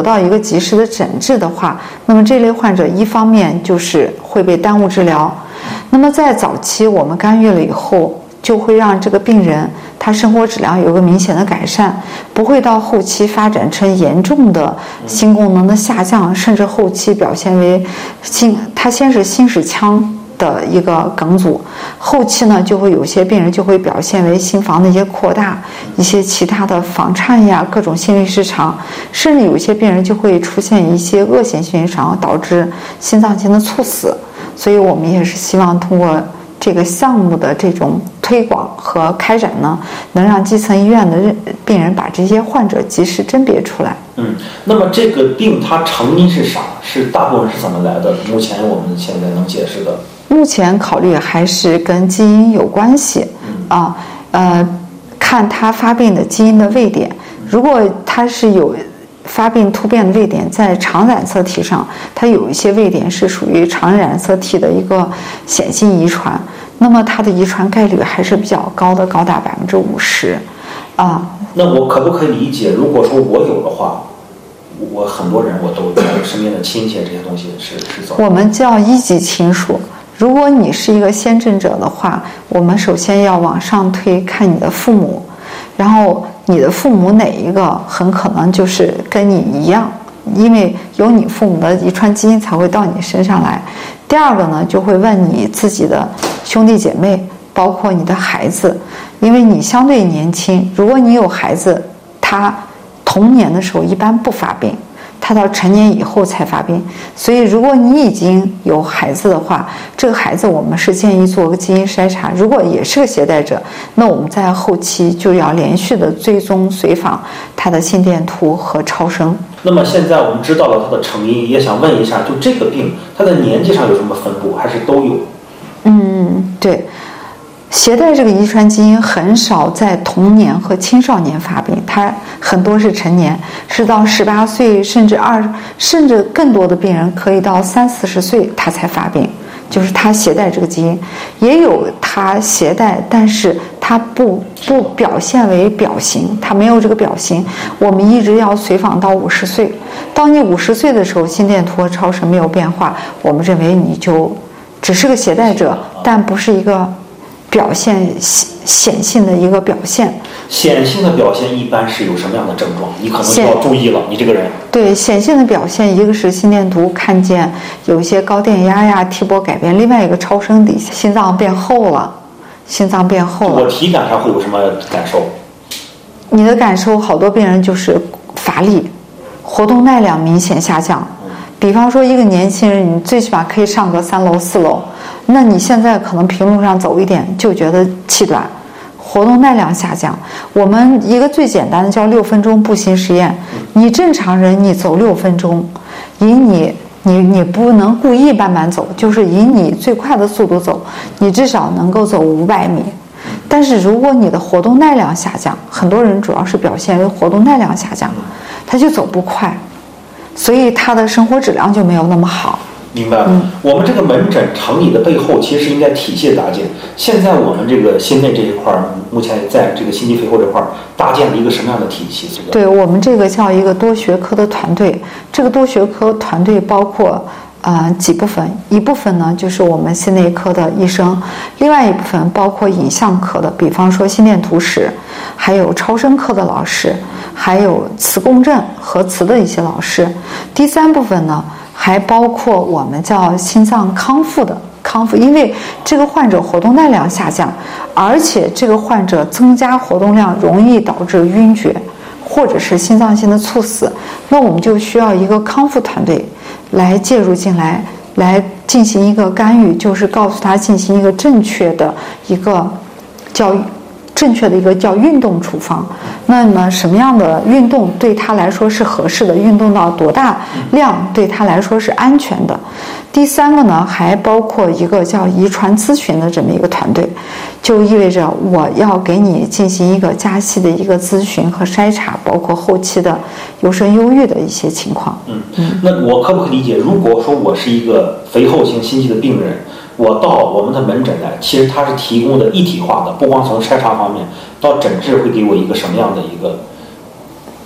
到一个及时的诊治的话，那么这类患者一方面就是会被耽误治疗，那么在早期我们干预了以后，就会让这个病人他生活质量有个明显的改善，不会到后期发展成严重的心功能的下降，甚至后期表现为他先是心室腔的一个梗阻，后期呢就会有些病人就会表现为心房的一些扩大，一些其他的房颤呀，各种心律失常，甚至有些病人就会出现一些恶性心律失常，导致心脏性的猝死。所以我们也是希望通过这个项目的这种推广和开展呢，能让基层医院的病人把这些患者及时甄别出来。 那么这个病它成因是啥？是大部分是怎么来的？目前我们现在能解释的？ 目前考虑还是跟基因有关系看它发病的基因的位点，如果它是有发病突变的位点在肠染色体上，它有一些位点是属于肠染色体的一个显性遗传，那么它的遗传概率还是比较高的，高达50% 那我可不可以理解，如果说我有的话，我很多人我都身边的亲戚这些东西是怎么？ 我们叫一级亲属。如果你是一个先诊者的话，我们首先要往上推看你的父母，然后你的父母哪一个很可能就是跟你一样，因为有你父母的遗传基因才会到你身上来。第二个呢，就会问你自己的兄弟姐妹，包括你的孩子，因为你相对年轻，如果你有孩子，他童年的时候一般不发病，他到成年以后才发病，所以如果你已经有孩子的话，这个孩子我们是建议做个基因筛查，如果也是个携带者，那我们在后期就要连续的追踪随访他的心电图和超声。 那么现在我们知道了它的成因，也想问一下，就这个病它的年纪上有什么分布，还是都有？ 对，携带这个遗传基因很少在童年和青少年发病，它很多是成年，是到18岁甚至更多的病人可以到30-40岁他才发病，就是他携带这个基因。也有他携带，但是他不表现为表型，他没有这个表型，我们一直要随访到50岁。当你50岁的时候，心电图和超声没有变化，我们认为你就只是个携带者，但不是一个表现显性的一个表现。 显性的表现一般是有什么样的症状？你可能就要注意了，你这个人。 对，显性的表现，一个是心电图看见有一些高电压呀、T 波改变，另外一个超声底下心脏变厚了。 我体感上会有什么感受？ 你的感受，好多病人就是乏力，活动耐量明显下降。比方说一个年轻人，你最起码可以上个3楼4楼，那你现在可能平路上走一点就觉得气短，活动耐量下降。我们一个最简单的叫6分钟步行实验，你正常人你走6分钟，以你不能故意慢慢走，就是以你最快的速度走，你至少能够走500米。但是如果你的活动耐量下降，很多人主要是表现为活动耐量下降，他就走不快，所以他的生活质量就没有那么好。 明白了。我们这个门诊成立的背后其实应该体系搭建。现在我们这个心内这一块，目前在这个心肌肥厚这块搭建了一个什么样的体系？ 对，我们这个叫一个多学科的团队。这个多学科团队包括几部分，一部分呢就是我们心内科的医生，另外一部分包括影像科的，比方说心电图室，还有超声科的老师，还有磁共振核磁的一些老师。第三部分呢还包括我们叫心脏康复，因为这个患者活动耐量下降，而且这个患者增加活动量容易导致晕厥或者是心脏性的猝死，那我们就需要一个康复团队来介入进来，来进行一个干预，就是告诉他进行一个正确的一个叫运动处方。那么什么样的运动对他来说是合适的，运动到多大量对他来说是安全的。第三个呢，还包括一个叫遗传咨询的这么一个团队，就意味着我要给你进行一个加细的一个咨询和筛查，包括后期的优生优育的一些情况。 那我可不可以理解，如果说我是一个肥厚型心肌的病人，我到我们的门诊来，其实它是提供的一体化的，不光从筛查方面到诊治会给我一个什么样的一个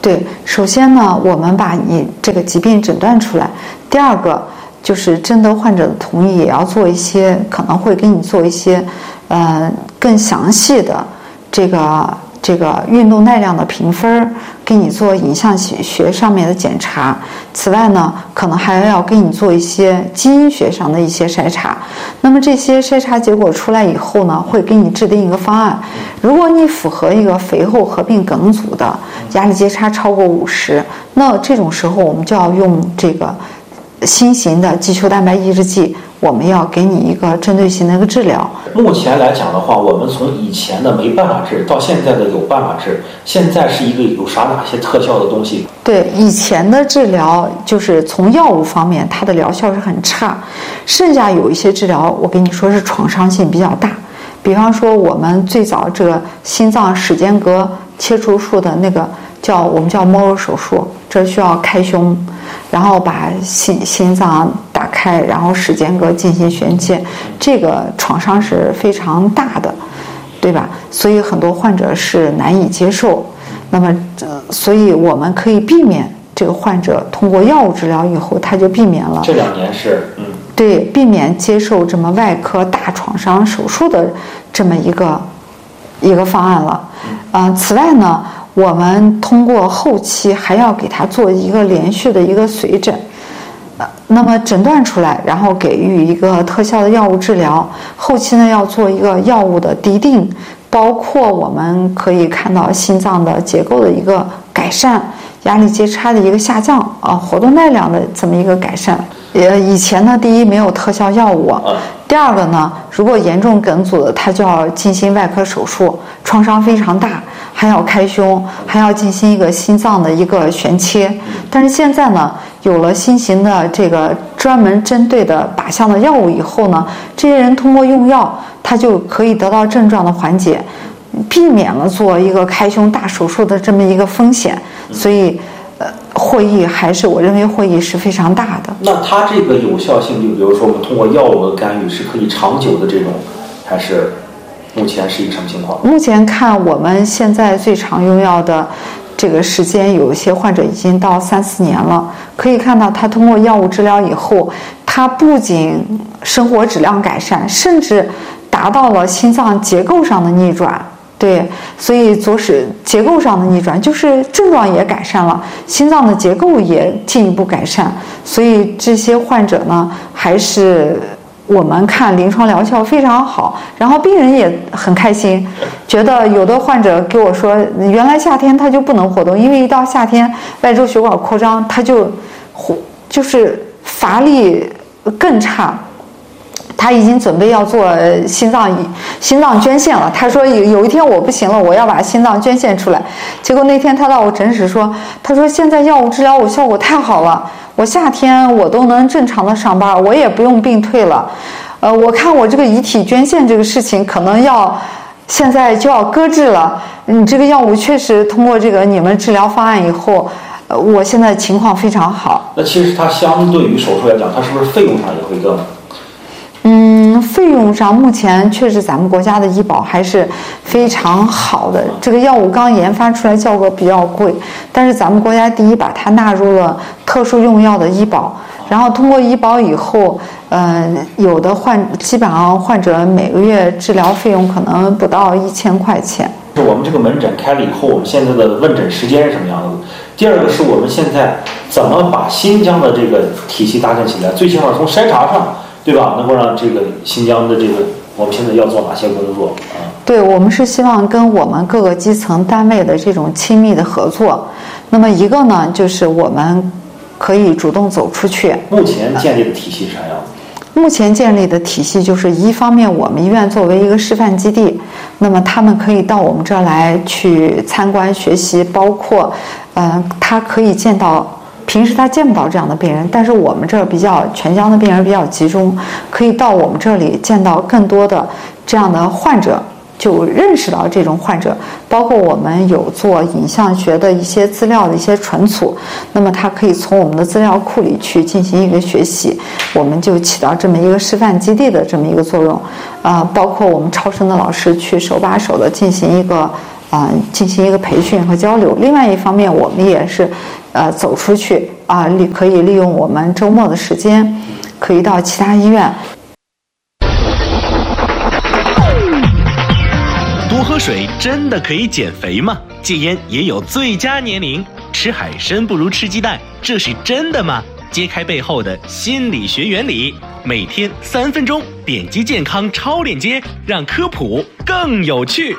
对，首先呢，我们把你这个疾病诊断出来。第二个就是征得患者的同意，也要做一些，可能会给你做一些，更详细的这个运动耐量的评分，给你做影像学上面的检查。此外呢，可能还要给你做一些基因学上的一些筛查。那么这些筛查结果出来以后呢，会给你制定一个方案。如果你符合一个肥厚合并梗阻的压力阶差超过50，那这种时候我们就要用这个新型的肌球蛋白抑制剂，我们要给你一个针对性的一个治疗。 目前来讲的话，我们从以前的没办法治到现在的有办法治，现在是一个有哪些特效的东西？ 对，以前的治疗就是从药物方面，它的疗效是很差，剩下有一些治疗，我跟你说是创伤性比较大。比方说，我们最早这个心脏室间隔切除术的那个我们叫 Moro 手术，这需要开胸，然后把心脏打开，然后室间隔进行旋切，这个创伤是非常大的，对吧？所以很多患者是难以接受。那么，所以我们可以避免这个患者通过药物治疗以后，他就避免了。 这2年是对，避免接受这么外科大创伤手术的这么一个方案了。此外呢，我们通过后期还要给他做一个连续的一个随诊，那么诊断出来，然后给予一个特效的药物治疗。后期呢，要做一个药物的滴定，包括我们可以看到心脏的结构的一个改善，压力阶差的一个下降，活动耐量的这么一个改善。以前呢，第一没有特效药物，第二个呢，如果严重梗阻的，他就要进行外科手术，创伤非常大，还要开胸，还要进行一个心脏的一个旋切。但是现在呢，有了新型的这个专门针对的靶向的药物以后呢，这些人通过用药，他就可以得到症状的缓解，避免了做一个开胸大手术的这么一个风险。所以获益我认为获益是非常大的。 那它这个有效性，就比如说我们通过药物的干预是可以长久的这种，还是目前是一个什么情况？ 目前看我们现在最常用药的这个时间，有一些患者已经到3-4年了。可以看到他通过药物治疗以后，他不仅生活质量改善，甚至达到了心脏结构上的逆转。对，所以左室结构上的逆转，就是症状也改善了，心脏的结构也进一步改善。所以这些患者呢，还是我们看临床疗效非常好，然后病人也很开心，觉得有的患者给我说，原来夏天他就不能活动，因为一到夏天外周血管扩张，他就是乏力更差。他已经准备要做心脏捐献了。他说有一天我不行了，我要把心脏捐献出来。结果那天他到我诊室说，他说现在药物治疗我效果太好了，我夏天我都能正常的上班，我也不用病退了。我看我这个遗体捐献这个事情可能现在就要搁置了。你这个药物确实通过这个你们治疗方案以后，我现在情况非常好。 那其实它相对于手术来讲，它是不是费用上也会更？ 费用上目前确实咱们国家的医保还是非常好的。这个药物刚研发出来，价格比较贵，但是咱们国家第一把它纳入了特殊用药的医保，然后通过医保以后，有的基本上患者每个月治疗费用可能不到1000块钱。 我们这个门诊开了以后，我们现在的问诊时间是什么样子？第二个是我们现在怎么把新疆的这个体系搭建起来？最起码从筛查上，对吧？能够让这个新疆的这个，我们现在要做哪些工作啊？ 对，我们是希望跟我们各个基层单位的这种亲密的合作。那么一个呢，就是我们可以主动走出去。 目前建立的体系是啥样子？ 目前建立的体系就是一方面，我们医院作为一个示范基地，那么他们可以到我们这儿来去参观学习，包括，他可以见到。平时他见不到这样的病人，但是我们这儿全疆的病人比较集中，可以到我们这里见到更多的这样的患者，就认识到这种患者，包括我们有做影像学的一些资料的一些存储，那么他可以从我们的资料库里去进行一个学习，我们就起到这么一个示范基地的这么一个作用，包括我们超声的老师去手把手的进行一个进行一个培训和交流。另外一方面，我们也是走出去可以利用我们周末的时间，可以到其他医院。 多喝水真的可以减肥吗？戒烟也有最佳年龄，吃海参不如吃鸡蛋，这是真的吗？揭开背后的心理学原理，每天3分钟，点击健康超链接，让科普更有趣。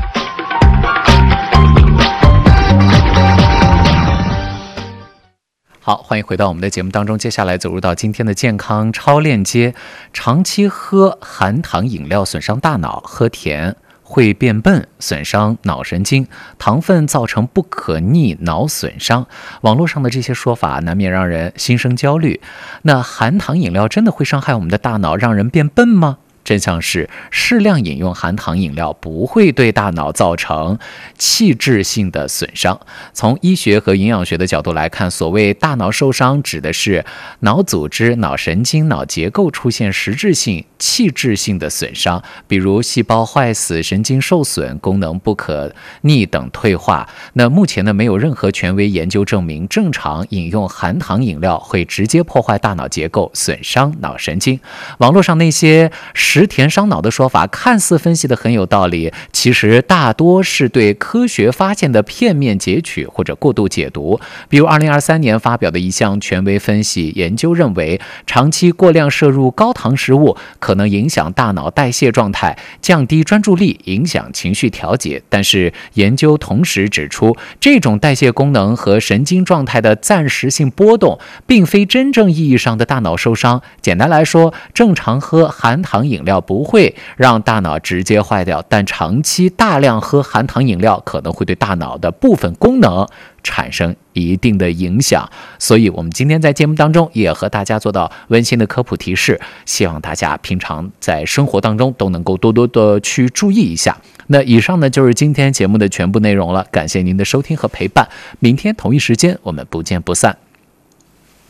好，欢迎回到我们的节目当中，接下来走入到今天的健康超链接。长期喝含糖饮料损伤大脑，喝甜会变笨，损伤脑神经，糖分造成不可逆脑损伤。网络上的这些说法难免让人心生焦虑。那含糖饮料真的会伤害我们的大脑，让人变笨吗？真相是，适量饮用含糖饮料不会对大脑造成器质性的损伤。从医学和营养学的角度来看，所谓大脑受伤，指的是脑组织、脑神经、脑结构出现实质性、器质性的损伤，比如细胞坏死、神经受损、功能不可逆等退化。那目前呢，没有任何权威研究证明正常饮用含糖饮料会直接破坏大脑结构，损伤脑神经。网络上那些食甜伤脑的说法看似分析得很有道理，其实大多是对科学发现的片面截取或者过度解读。比如2023年发表的一项权威分析研究认为，长期过量摄入高糖食物可能影响大脑代谢状态，降低专注力，影响情绪调节。但是研究同时指出，这种代谢功能和神经状态的暂时性波动并非真正意义上的大脑受伤。简单来说，正常喝含糖饮料不会让大脑直接坏掉，但长期大量喝含糖饮料可能会对大脑的部分功能产生一定的影响。所以我们今天在节目当中也和大家做到温馨的科普提示，希望大家平常在生活当中都能够多多的去注意一下。那以上呢就是今天节目的全部内容了，感谢您的收听和陪伴，明天同一时间我们不见不散。